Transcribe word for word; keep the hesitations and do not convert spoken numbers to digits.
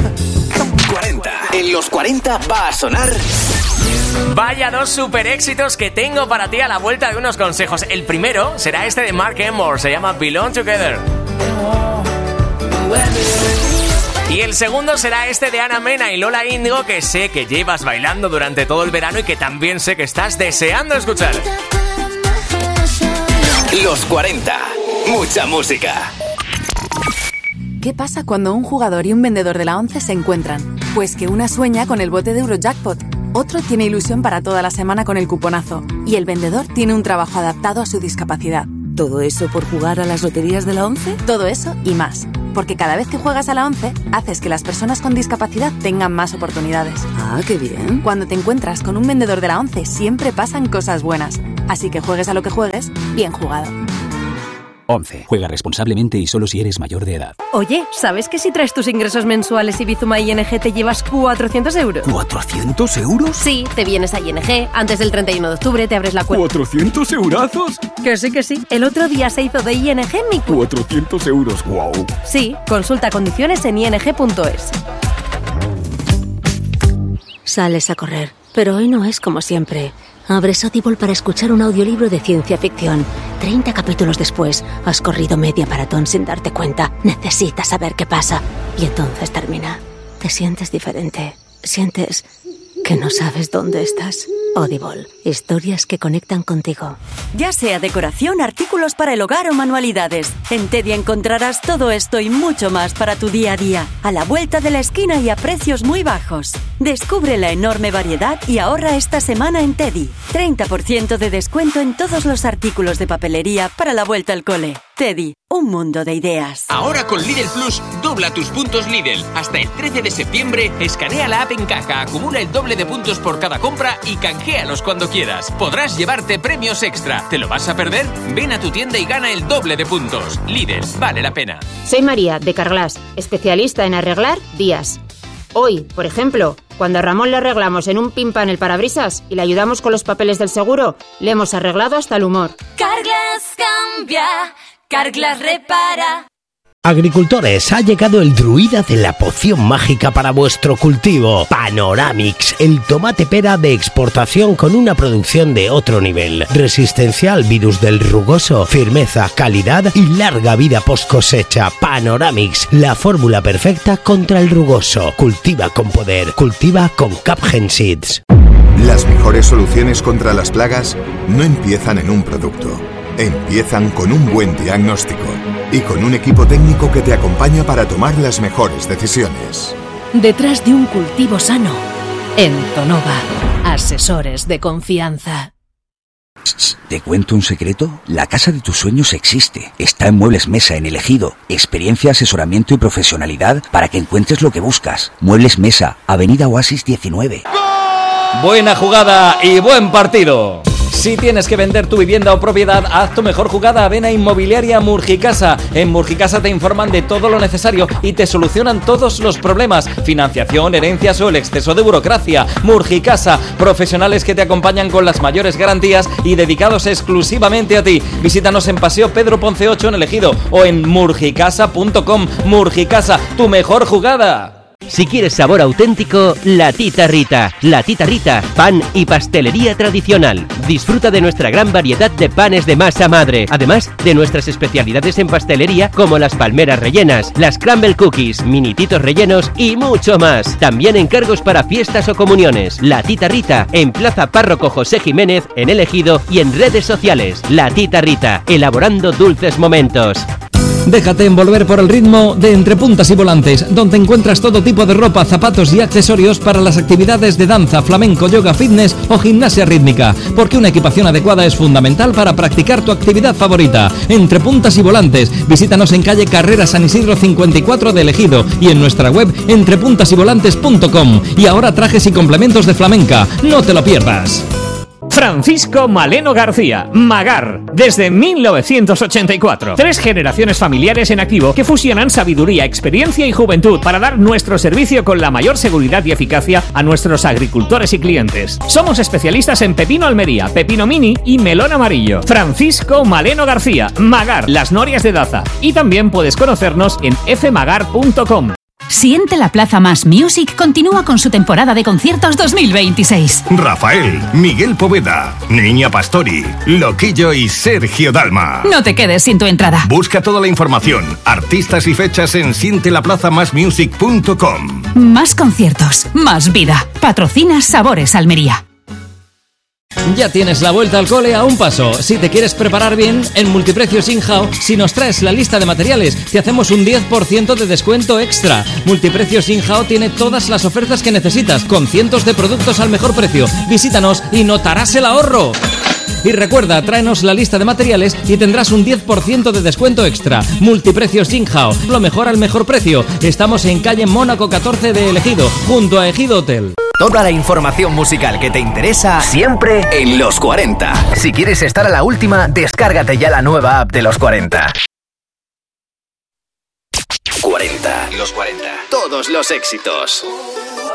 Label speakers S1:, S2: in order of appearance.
S1: cuarenta. En los cuarenta va a sonar...
S2: Vaya dos super éxitos que tengo para ti a la vuelta de unos consejos. El primero será este de Mark Emmore, se llama Belong Together. Y el segundo será este de Ana Mena y Lola Índigo, que sé que llevas bailando durante todo el verano y que también sé que estás deseando escuchar.
S1: Los cuarenta. Mucha música.
S3: ¿Qué pasa cuando un jugador y un vendedor de la once se encuentran? Pues que una sueña con el bote de Eurojackpot, otro tiene ilusión para toda la semana con el cuponazo y el vendedor tiene un trabajo adaptado a su discapacidad.
S4: ¿Todo eso por jugar a las loterías de la once?
S3: Todo eso y más. Porque cada vez que juegas a la once, haces que las personas con discapacidad tengan más oportunidades.
S4: Ah, qué bien.
S3: Cuando te encuentras con un vendedor de la once, siempre pasan cosas buenas. Así que juegues a lo que juegues, bien jugado.
S5: once. Juega responsablemente y solo si eres mayor de edad.
S6: Oye, ¿sabes que si traes tus ingresos mensuales y Bizuma I N G te llevas cuatrocientos euros?
S5: ¿cuatrocientos euros?
S6: Sí, te vienes a I N G, antes del treinta y uno de octubre te abres la cuenta.
S5: ¿cuatrocientos eurazos?
S6: Que sí, que sí. El otro día se hizo de I N G en mi cuenta.
S5: cuatrocientos euros, wow.
S6: Sí, consulta condiciones en i n g punto es.
S4: Sales a correr, pero hoy no es como siempre. Abres Audible para escuchar un audiolibro de ciencia ficción. treinta capítulos después, has corrido media maratón sin darte cuenta. Necesitas saber qué pasa. Y entonces termina. Te sientes diferente. Sientes que no sabes dónde estás. Audible. Historias que conectan contigo.
S7: Ya sea decoración, artículos para el hogar o manualidades. En Teddy encontrarás todo esto y mucho más para tu día a día. A la vuelta de la esquina y a precios muy bajos. Descubre la enorme variedad y ahorra esta semana en Teddy. treinta por ciento de descuento en todos los artículos de papelería para la vuelta al cole. Teddy, un mundo de ideas.
S8: Ahora con Lidl Plus, dobla tus puntos Lidl. Hasta el trece de septiembre, escanea la app en caja, acumula el doble de puntos por cada compra y canjealos cuando quieras. Podrás llevarte premios extra. ¿Te lo vas a perder? Ven a tu tienda y gana el doble de puntos. Lidl, vale la pena.
S9: Soy María, de Carglass, especialista en arreglar vías. Hoy, por ejemplo, cuando a Ramón le arreglamos en un pin pan el parabrisas y le ayudamos con los papeles del seguro, le hemos arreglado hasta el humor.
S10: Carglass cambia, Carglass repara.
S11: Agricultores, ha llegado el druida de la poción mágica para vuestro cultivo. Panoramix, el tomate pera de exportación con una producción de otro nivel. Resistencia al virus del rugoso, firmeza, calidad y larga vida post cosecha. Panoramix, la fórmula perfecta contra el rugoso. Cultiva con poder, cultiva con Capgen Seeds.
S12: Las mejores soluciones contra las plagas no empiezan en un producto. Empiezan con un buen diagnóstico y con un equipo técnico que te acompaña para tomar las mejores decisiones.
S4: Detrás de un cultivo sano, Entonova, asesores de confianza.
S13: ¿Te cuento un secreto? La casa de tus sueños existe. Está en Muebles Mesa, en El Ejido. Experiencia, asesoramiento y profesionalidad para que encuentres lo que buscas. Muebles Mesa, Avenida Oasis diecinueve.
S14: Buena jugada y buen partido. Si tienes que vender tu vivienda o propiedad, haz tu mejor jugada. Ven a Inmobiliaria Murgicasa. En Murgicasa te informan de todo lo necesario y te solucionan todos los problemas: financiación, herencias o el exceso de burocracia. Murgicasa, profesionales que te acompañan con las mayores garantías y dedicados exclusivamente a ti. Visítanos en Paseo Pedro Ponce ocho en El Ejido o en murgicasa punto com. Murgicasa, tu mejor jugada.
S15: Si quieres sabor auténtico, La Tita Rita. La Tita Rita, pan y pastelería tradicional. Disfruta de nuestra gran variedad de panes de masa madre, además de nuestras especialidades en pastelería como las palmeras rellenas, las crumble cookies, minititos rellenos y mucho más. También encargos para fiestas o comuniones. La Tita Rita, en Plaza Párroco José Jiménez, en El Ejido y en redes sociales. La Tita Rita, elaborando dulces momentos.
S14: Déjate envolver por el ritmo de Entre Puntas y Volantes, donde encuentras todo tipo de ropa, zapatos y accesorios para las actividades de danza, flamenco, yoga, fitness o gimnasia rítmica, porque una equipación adecuada es fundamental para practicar tu actividad favorita. Entre Puntas y Volantes, visítanos en calle Carrera San Isidro cincuenta y cuatro de El Ejido y en nuestra web entre puntas y volantes punto com. Y ahora trajes y complementos de flamenca, no te lo pierdas.
S16: Francisco Maleno García, Magar, desde mil novecientos ochenta y cuatro. Tres generaciones familiares en activo que fusionan sabiduría, experiencia y juventud para dar nuestro servicio con la mayor seguridad y eficacia a nuestros agricultores y clientes. Somos especialistas en pepino Almería, pepino mini y melón amarillo. Francisco Maleno García, Magar, Las Norias de Daza. Y también puedes conocernos en f magar punto com.
S17: Siente la Plaza Más Music continúa con su temporada de conciertos dos mil veintiséis.
S18: Rafael, Miguel Poveda, Niña Pastori, Loquillo y Sergio Dalma.
S17: No te quedes sin tu entrada.
S18: Busca toda la información, artistas y fechas en siente la plaza más music punto com.
S17: Más conciertos, más vida. Patrocina Sabores Almería.
S14: Ya tienes la vuelta al cole a un paso. Si te quieres preparar bien, en Multiprecios Inhouse, si nos traes la lista de materiales, te hacemos un diez por ciento de descuento extra. Multiprecios Inhouse tiene todas las ofertas que necesitas, con cientos de productos al mejor precio. Visítanos y notarás el ahorro. Y recuerda, tráenos la lista de materiales y tendrás un diez por ciento de descuento extra. Multiprecios Inhouse, lo mejor al mejor precio. Estamos en calle Mónaco catorce de El Ejido, junto a Ejido Hotel.
S1: Toda la información musical que te interesa siempre en Los cuarenta. Si quieres estar a la última, descárgate ya la nueva app de Los cuarenta. cuarenta. Los cuarenta. Todos los éxitos.